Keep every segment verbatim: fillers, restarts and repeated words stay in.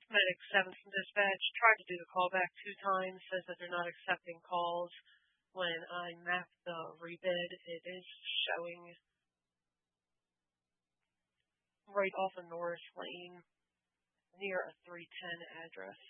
Medic seven from dispatch tried to do the callback two times, says that they're not accepting calls. When I map the rebid, it is showing right off of Norris Lane near a three ten address.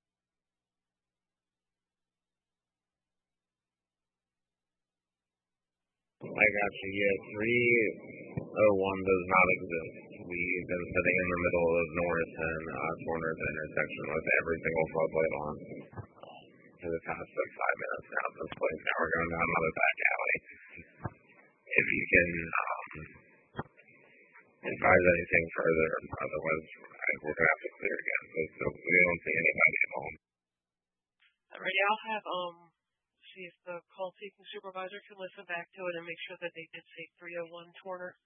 I got you. Yeah, three oh one does not exist. We've been sitting in the middle of Norris and Osborne at the intersection with every single floodlight on for the past like five minutes now. This place now we're going down another back alley. If you can um, advise anything further, otherwise we're going to have to clear again. So, so we don't see anybody at home. Alrighty, I'll have um see if the call taking supervisor can listen back to it and make sure that they did say three oh one Torner.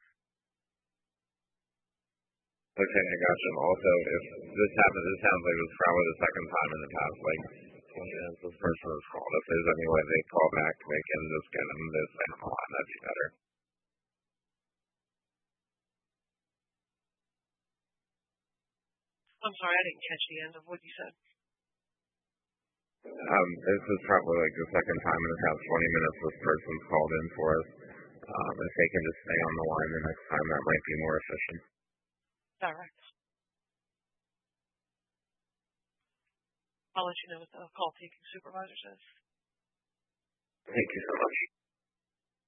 Okay, I got you. Also, if this happens, this sounds like it's probably the second time in the past, like, twenty minutes this person has called. If there's any way they call back, they can just get them this on the line. That'd be better. I'm sorry, I didn't catch the end of what you said. Um, this is probably like the second time in the past twenty minutes this person's called in for us. Um, if they can just stay on the line the next time, that might be more efficient. All right. I'll let you know what the call taking supervisor says. Thank you so much.